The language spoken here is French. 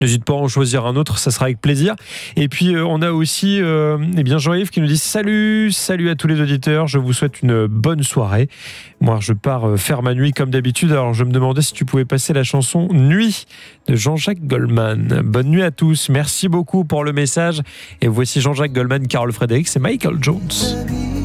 N'hésite pas à en choisir un autre, ça sera avec plaisir. Et puis on a aussi Jean-Yves qui nous dit salut à tous les auditeurs, je vous souhaite une bonne soirée. Moi je pars faire ma nuit comme d'habitude, alors je me demandais si tu pouvais passer la chanson Nuit de Jean-Jacques Goldman. Bonne nuit à tous, merci beaucoup pour le message. Et voici Jean-Jacques Goldman, Carole Frédéric, c'est Michael Jones.